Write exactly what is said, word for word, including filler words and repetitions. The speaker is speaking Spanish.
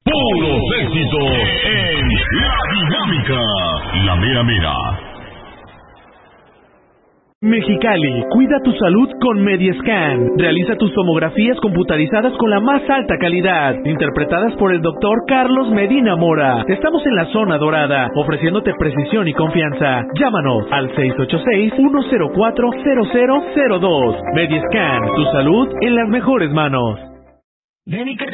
Puros éxitos en La Dinámica, la mera mera. Mexicali, cuida tu salud con Mediascan. Realiza tus tomografías computarizadas con la más alta calidad, interpretadas por el doctor Carlos Medina Mora. Estamos en la zona dorada, ofreciéndote precisión y confianza. Llámanos al seis ocho seis, uno cero cuatro, cero cero cero dos. Mediascan, tu salud en las mejores manos. Ven y que te